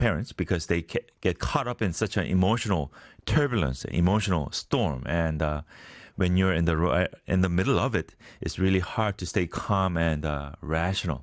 parents because they get caught up in such an emotional turbulence, emotional storm, and when you're in the middle of it, it's really hard to stay calm and rational.